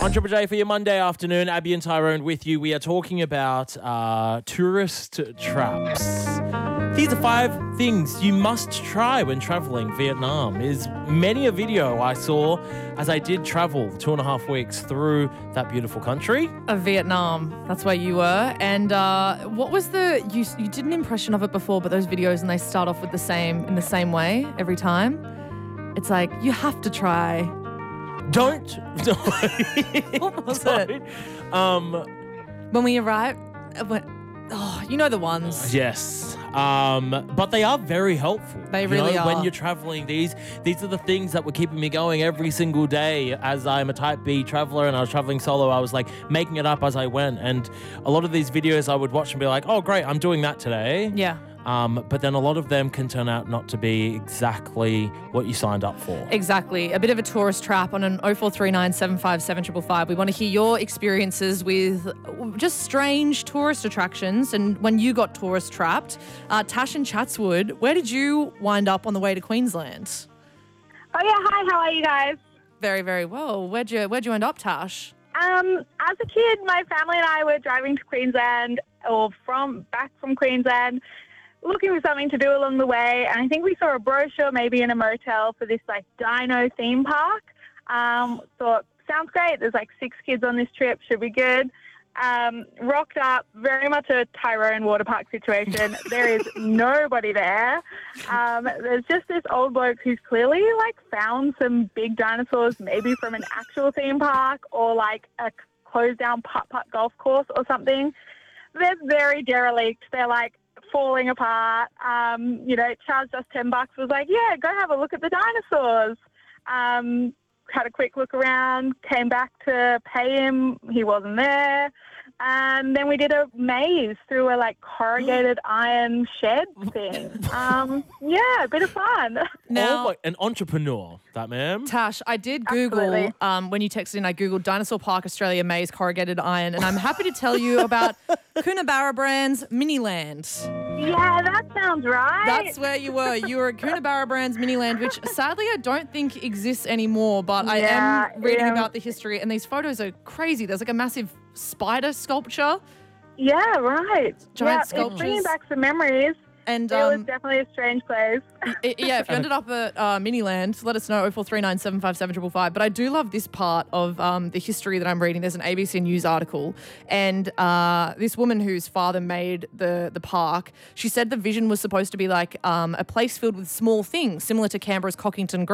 On Triple J for your Monday afternoon, Abby and Tyrone with you. We are talking about tourist traps. These are 5 things you must try when traveling Vietnam. Is many a video I saw as I did travel 2.5 weeks through that beautiful country. Vietnam. That's where you were. And what was you did an impression of it before, but those videos and they start off with in the same way every time. It's like, you have to try. Don't. What was it? When we arrived, you know the ones. Yes. But they are very helpful. They really are. When you're traveling, these are the things that were keeping me going every single day. As I'm a type B traveler and I was traveling solo, I was like making it up as I went. And a lot of these videos I would watch and be like, oh, great, I'm doing that today. Yeah. But then a lot of them can turn out not to be exactly what you signed up for. Exactly. A bit of a tourist trap on an 0439 757 555. We want to hear your experiences with just strange tourist attractions and when you got tourist trapped. Tash in Chatswood, where did you wind up on the way to Queensland? Oh, yeah. Hi, how are you guys? Very, very well. Where'd you end up, Tash? As a kid, my family and I were driving to Queensland back from Queensland, looking for something to do along the way. And I think we saw a brochure maybe in a motel for this dino theme park. Thought, sounds great. There's 6 kids on this trip. Should be good. Rocked up, very much a Tyrone water park situation. There is nobody there. There's just this old bloke who's clearly found some big dinosaurs, maybe from an actual theme park or a closed down putt-putt golf course or something. They're very derelict. They're falling apart. Charged us $10. Was yeah, go have a look at the dinosaurs. Had a quick look around, came back to pay him. He wasn't there. And then we did a maze through a corrugated iron shed thing. Yeah, a bit of fun. Now, an entrepreneur, that man. Tash, I did Google, when you texted in, I Googled Dinosaur Park Australia Maze Corrugated Iron, and I'm happy to tell you about Coonabarra Brands Miniland. Yeah, that sounds right. That's where you were. You were at Coonabarra Brands Miniland, which sadly I don't think exists anymore, but I am reading about the history, and these photos are crazy. There's a massive spider sculpture. Yeah, right. Giant sculptures. It's bringing back some memories. And it was definitely a strange place. Yeah, if you ended up at Miniland, let us know, 0439 757 555. But I do love this part of the history that I'm reading. There's an ABC News article, and this woman whose father made the park, she said the vision was supposed to be a place filled with small things, similar to Canberra's Cockington Green.